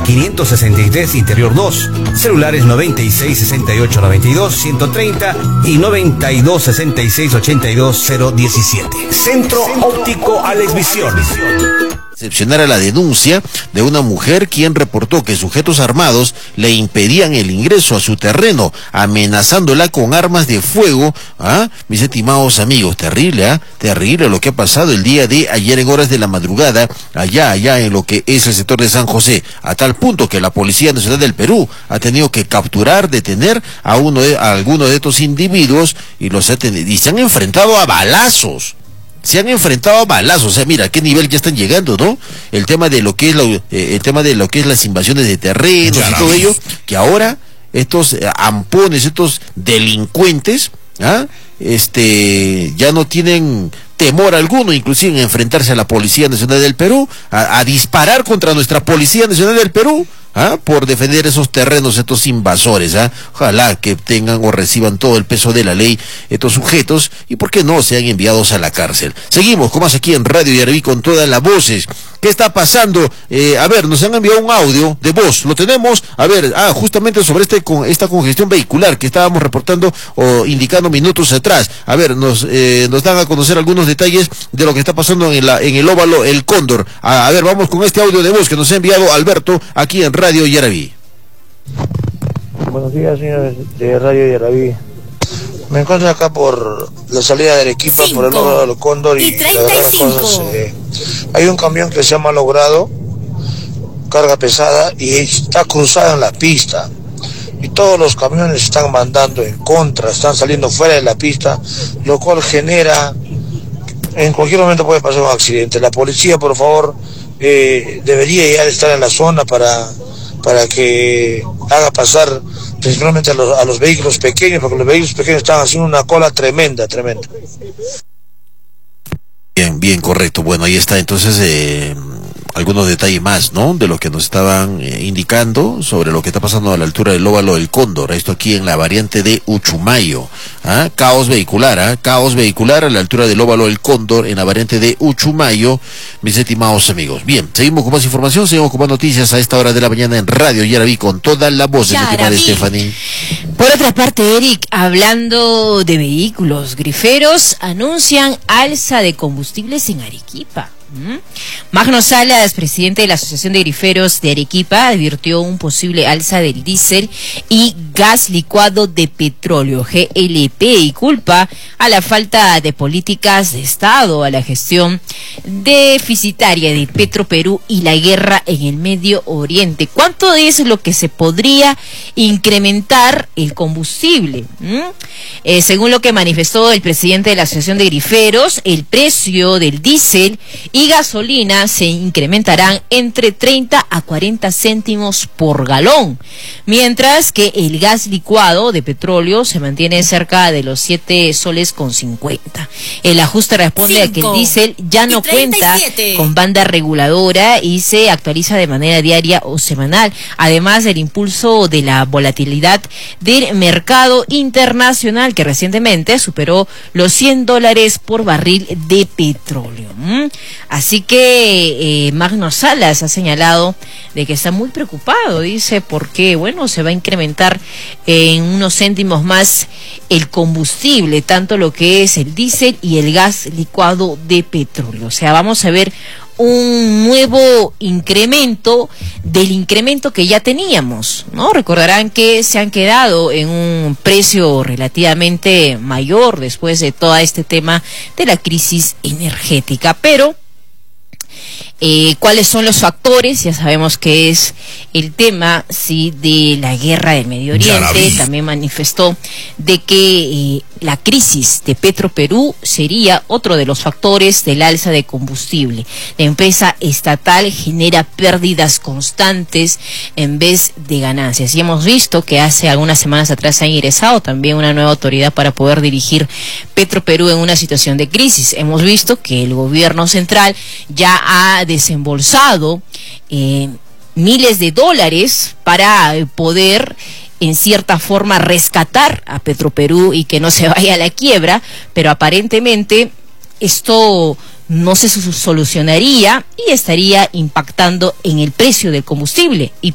563 Interior 2, celulares 96 68 92 130 y 92 66 82 017. Centro Óptico Alex Visión. Excepcionar a la denuncia de una mujer quien reportó que sujetos armados le impedían el ingreso a su terreno, amenazándola con armas de fuego. Mis estimados amigos, terrible, terrible lo que ha pasado el día de ayer en horas de la madrugada, allá en lo que es el sector de San José, a tal punto que la Policía Nacional del Perú ha tenido que capturar, detener a alguno de estos individuos y se han enfrentado a balazos. Se han enfrentado a balazos, o sea, mira a qué nivel ya están llegando, ¿no? El tema de lo que es las invasiones de terrenos y todo ello, que ahora estos ampones, estos delincuentes, ya no tienen temor alguno, inclusive en enfrentarse a la Policía Nacional del Perú, a disparar contra nuestra Policía Nacional del Perú, por defender esos terrenos, estos invasores. Ojalá que tengan o reciban todo el peso de la ley estos sujetos y por qué no sean enviados a la cárcel. Seguimos con más aquí en Radio Yaraví con todas las voces. ¿Qué está pasando? A ver, nos han enviado un audio de voz, lo tenemos. A ver, justamente sobre esta congestión vehicular que estábamos reportando o indicando minutos atrás. A ver, nos dan a conocer algunos detalles de lo que está pasando en el óvalo El Cóndor. A ver, vamos con este audio de voz que nos ha enviado Alberto aquí en Radio Yaraví. Buenos días, señores de Radio Yaraví. Me encuentro acá por la salida de Arequipa, por el óvalo del Cóndor y las cosas. Hay un camión que se ha malogrado, carga pesada, y está cruzado en la pista. Y todos los camiones están mandando en contra, están saliendo fuera de la pista, lo cual genera, en cualquier momento puede pasar un accidente. La policía, por favor, debería ya estar en la zona para que haga pasar principalmente a los vehículos pequeños, porque los vehículos pequeños están haciendo una cola tremenda. Bien, correcto. Bueno, ahí está entonces algunos detalles más, ¿no? De lo que nos estaban indicando sobre lo que está pasando a la altura del óvalo del Cóndor. Esto aquí en la variante de Uchumayo. Caos vehicular a la altura del óvalo del Cóndor en la variante de Uchumayo, mis estimados amigos. Bien, seguimos con más información, seguimos con más noticias a esta hora de la mañana en Radio Yaraví con toda la voz de mi estimada Stephanie. Por otra parte, Eric, hablando de vehículos, griferos anuncian alza de combustibles en Arequipa. Magno Salas, presidente de la Asociación de Griferos de Arequipa, advirtió un posible alza del diésel y gas licuado de petróleo, GLP, y culpa a la falta de políticas de Estado, a la gestión deficitaria de Petroperú y la guerra en el Medio Oriente. ¿Cuánto es lo que se podría incrementar el combustible? Según lo que manifestó el presidente de la Asociación de Griferos, el precio del diésel y gasolina se incrementarán entre 30 a 40 céntimos por galón, mientras que el gas licuado de petróleo se mantiene cerca de los 7 soles con 50. El ajuste responde a que el diésel ya no cuenta con banda reguladora y se actualiza de manera diaria o semanal, además del impulso de la volatilidad del mercado internacional que recientemente superó los $100 por barril de petróleo. Así que Magno Salas ha señalado de que está muy preocupado, dice, porque se va a incrementar en unos céntimos más el combustible, tanto lo que es el diésel y el gas licuado de petróleo. O sea, vamos a ver un nuevo incremento del incremento que ya teníamos, ¿no? Recordarán que se han quedado en un precio relativamente mayor después de todo este tema de la crisis energética, pero ¿cuáles son los factores? Ya sabemos que es el tema de la guerra del Medio Oriente. También manifestó de que la crisis de Petroperú sería otro de los factores del alza de combustible. La empresa estatal genera pérdidas constantes en vez de ganancias. Y hemos visto que hace algunas semanas atrás ha ingresado también una nueva autoridad para poder dirigir Petroperú en una situación de crisis. Hemos visto que el gobierno central ya ha desembolsado miles de dólares para poder en cierta forma rescatar a Petroperú y que no se vaya a la quiebra, pero aparentemente esto no se solucionaría y estaría impactando en el precio del combustible. Y